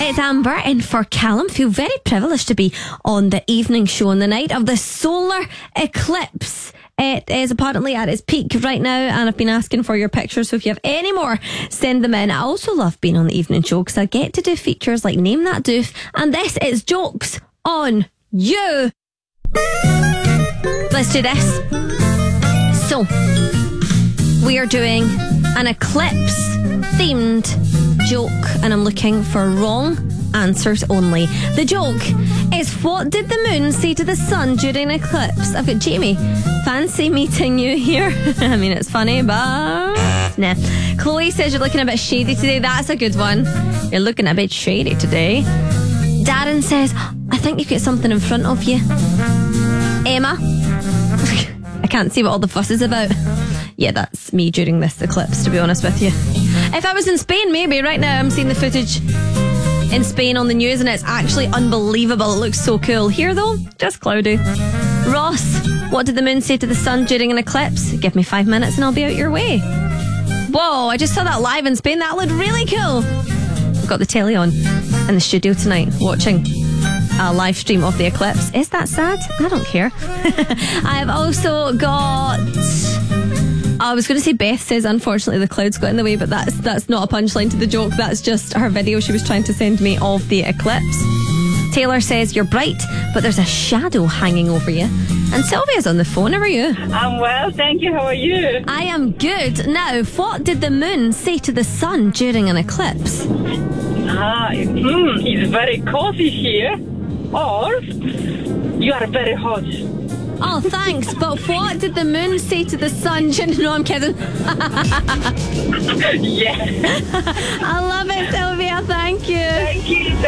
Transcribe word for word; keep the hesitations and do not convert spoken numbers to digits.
It's Amber in for Callum. Feel very privileged to be on the evening show on the night of the solar eclipse. It is apparently at its peak right now, and I've been asking for your pictures, so if you have any more, send them in. I also love being on the evening show because I get to do features like Name That Doof, and this is Jokes on You. Let's do this. So, we are doing an eclipse themed joke, and I'm looking for wrong answers only. The joke is, what did the moon say to the sun during an eclipse? I've got Jamie. Fancy meeting you here. I mean, it's funny, but nah. Chloe says you're looking a bit shady today. That's a good one. You're looking a bit shady today. Darren says, I think you've got something in front of you. Emma, I can't see what all the fuss is about. Yeah, that's me during this eclipse, to be honest with you. If I was in Spain, maybe. Right now I'm seeing the footage in Spain on the news, and it's actually unbelievable. It looks so cool. Here though, just cloudy. Ross, what did the moon say to the sun during an eclipse? Give me five minutes and I'll be out your way. Whoa, I just saw that live in Spain. That looked really cool. I've got the telly on in the studio tonight, watching a live stream of the eclipse. Is that sad? I don't care. I've also got... I was going to say Beth says, unfortunately, the clouds got in the way, but that's that's not a punchline to the joke. That's just her video she was trying to send me of the eclipse. Taylor says, you're bright, but there's a shadow hanging over you. And Sylvia's on the phone. How are you? I'm well, thank you. How are you? I am good. Now, what did the moon say to the sun during an eclipse? Ah, mm, it's very cozy here. Or, you are very hot. Oh, thanks. But what did the moon say to the sun? No, I'm kidding. Yeah. I love it, Sylvia. Thank you. Thank you.